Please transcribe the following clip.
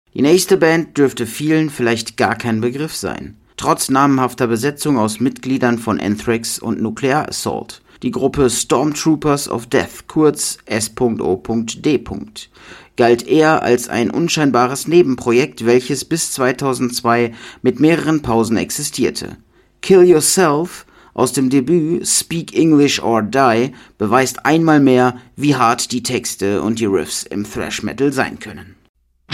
Die nächste Band dürfte vielen vielleicht gar kein Begriff sein. Trotz namenhafter Besetzung aus Mitgliedern von Anthrax und Nuclear Assault. Die Gruppe Stormtroopers of Death, kurz S.O.D., galt eher als ein unscheinbares Nebenprojekt, welches bis 2002 mit mehreren Pausen existierte. Kill Yourself aus dem Debüt Speak English or Die beweist einmal mehr, wie hart die Texte und die Riffs im Thrash Metal sein können.